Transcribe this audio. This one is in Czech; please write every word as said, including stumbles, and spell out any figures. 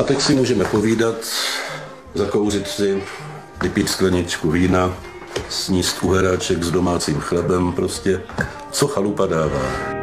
A teď si můžeme povídat, zakouřit si, vypít skleničku vína, sníst uheráček s domácím chlebem, prostě co chalupa dává.